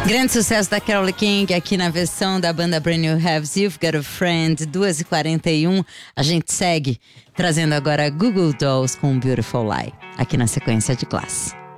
Grande sucesso da Carole King aqui na versão da banda Brand New Heaves, You've Got a Friend, 2h41. A gente segue trazendo agora Google Dolls com Beautiful Lie, aqui na sequência de classe.